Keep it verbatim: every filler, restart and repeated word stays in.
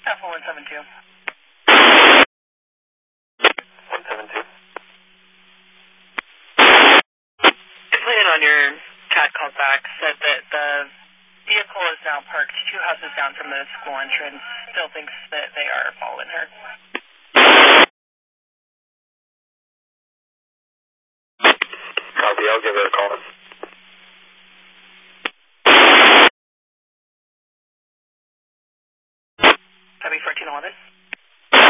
Alpha one seven two. one seven two. Plan on your cat call back said that the vehicle is now parked two houses down from the school entrance. Still thinks that they are following her. Copy, I'll give her a call.